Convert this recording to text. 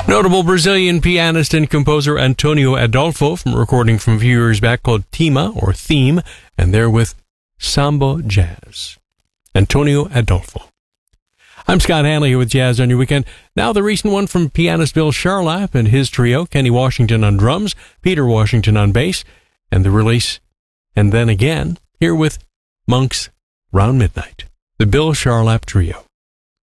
Notable Brazilian pianist and composer Antonio Adolfo from a recording from a few years back called Tema, or Theme, and they're with Samba Jazz. Antonio Adolfo. I'm Scott Hanley here with Jazz on Your Weekend. Now the recent one from pianist Bill Charlap and his trio, Kenny Washington on drums, Peter Washington on bass, and the release, And Then Again, here with Monks Round Midnight, the Bill Charlap Trio.